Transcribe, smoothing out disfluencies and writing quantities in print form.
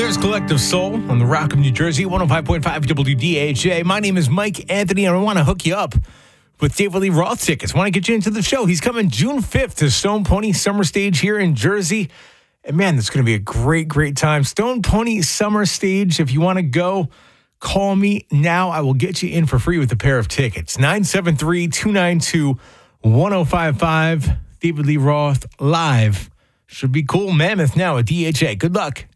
There's Collective Soul on the Rock of New Jersey, 105.5 WDHA. My name is Mike Anthony, and I want to hook you up with David Lee Roth tickets. Want to get you into the show. He's coming June 5th to Stone Pony Summer Stage here in Jersey. And man, that's going to be a great, great time. Stone Pony Summer Stage. If you want to go, call me now. I will get you in for free with a pair of tickets. 973-292-1055. David Lee Roth live. Should be cool. Mammoth now at DHA. Good luck.